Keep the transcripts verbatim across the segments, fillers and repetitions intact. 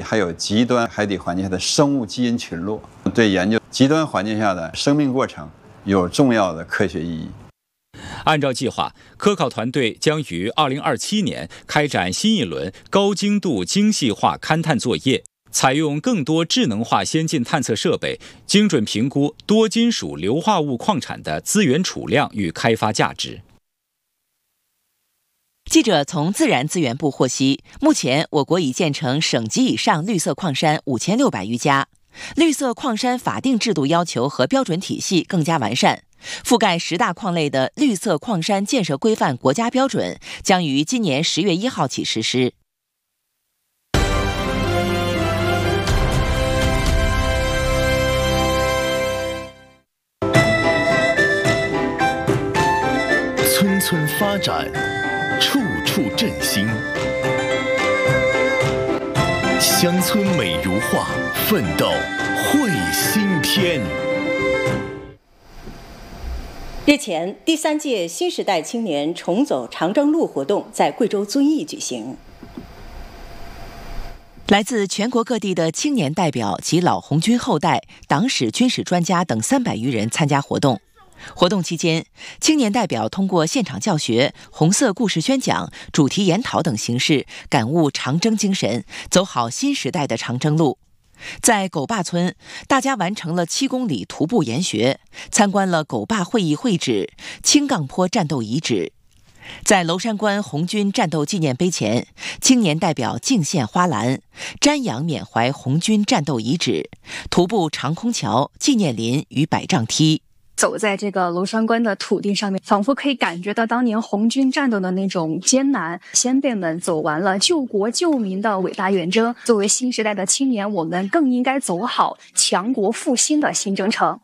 还有极端海底环境下的生物基因群落，对研究极端环境下的生命过程有重要的科学意义。 按照计划，科考团队将于二零二七年开展新一轮高精度精细化勘探作业，采用更多智能化先进探测设备，精准评估多金属硫化物矿产的资源储量与开发价值。 记者从自然资源部获悉，目前我国已建成省级以上绿色矿山五千六百余家，绿色矿山法定制度要求和标准体系更加完善。覆盖十大矿类的绿色矿山建设规范国家标准将于今年十月一号起实施。 村村发展，处处振兴。乡村美如画，奋斗绘新天。 日前，第三届新时代青年重走长征路活动在贵州遵义举行。 来自全国各地的青年代表及老红军后代、党史、军史专家等三百余人参加活动。活动期间，青年代表通过现场教学、红色故事宣讲、主题研讨等形式，感悟长征精神，走好新时代的长征路。在狗坝村，大家完成了七公里徒步研学，参观了狗坝会议会址、青杠坡战斗遗址。在娄山关红军战斗纪念碑前，青年代表敬献花篮，瞻仰缅怀红军战斗遗址，徒步长空桥、纪念林与百丈梯。 走在这个娄山关的土地上面，仿佛可以感觉到当年红军战斗的那种艰难。先辈们走完了救国救民的伟大远征，作为新时代的青年，我们更应该走好强国复兴的新征程。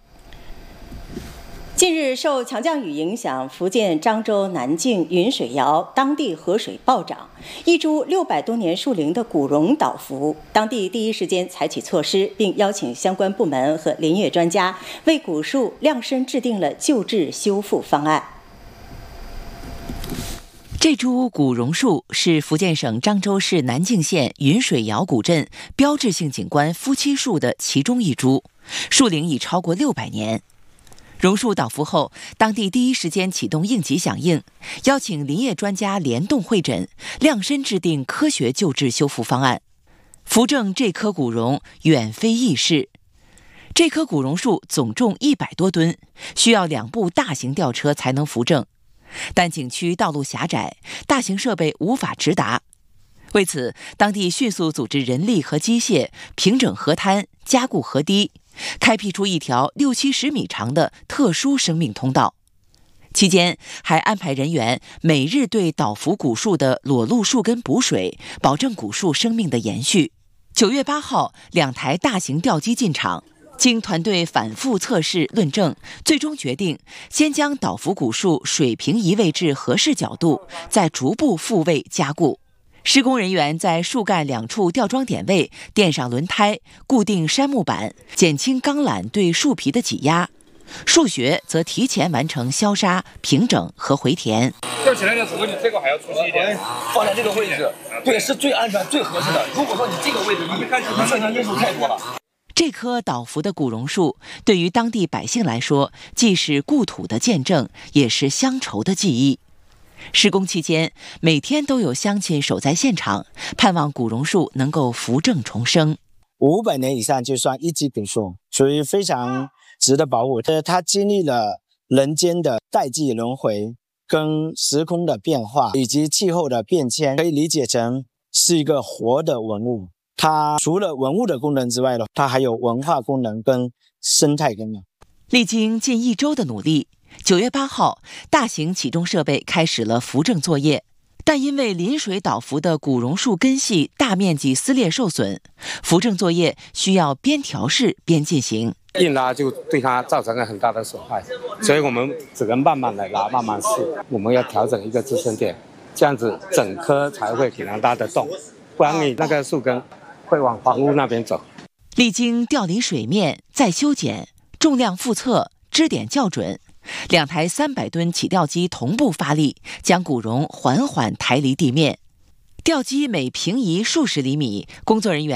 近日受强降雨影响，福建漳州南靖云水谣当地河水暴涨，一株六百多年树龄的古榕倒伏，当地第一时间采取措施，并邀请相关部门和林业专家为古树量身制定了救治修复方案。 这株古榕树是福建省漳州市南靖县云水谣古镇标志性景观夫妻树的其中一株，树龄已超过六百年。榕树倒伏后，当地第一时间启动应急响应，邀请林业专家联动会诊，量身制定科学救治修复方案。扶正这棵古榕远非易事，这棵古榕树总重一百多吨，需要两部大型吊车才能扶正，但景区道路狭窄，大型设备无法直达。为此，当地迅速组织人力和机械平整河滩，加固河堤，开辟出一条六七十米长的特殊生命通道。期间还安排人员每日对倒伏古树的裸露树根补水，保证古树生命的延续。九月八号，两台大型吊机进场，经团队反复测试论证，最终决定先将倒伏古树水平移位至合适角度，再逐步复位加固。施工人员在树干两处吊装点位垫上轮胎，固定杉木板，减轻钢缆对树皮的挤压。树穴则提前完成消杀、平整和回填。 吊起来的时候，你这个还要粗细一点，放在这个位置，对，是最安全、最合适的。如果说你这个位置，你看不涉及因素太多了。 这棵倒伏的古榕树，对于当地百姓来说，既是故土的见证，也是乡愁的记忆。施工期间，每天都有乡亲守在现场，盼望古榕树能够扶正重生。 五百年以上就算一级古树，属于非常值得保护。它经历了人间的代际轮回，跟时空的变化以及气候的变迁，可以理解成是一个活的文物。它除了文物的功能之外，它还有文化功能跟生态功能。 历经近一周的努力，九月八号，大型起重设备开始了扶正作业，但因为临水倒伏的古榕树根系大面积撕裂受损，扶正作业需要边调试边进行。 硬拉就对它造成了很大的损害，所以我们只能慢慢来拉，慢慢试。我们要调整一个支撑点，这样子整棵才会给它拉得动，不然你那个树根会往房屋那边走。 历经调离水面、再修剪、重量复测、支点校准，两台三百吨起吊机同步发力，将古榕缓缓抬离地面。吊机每平移数十厘米，工作人员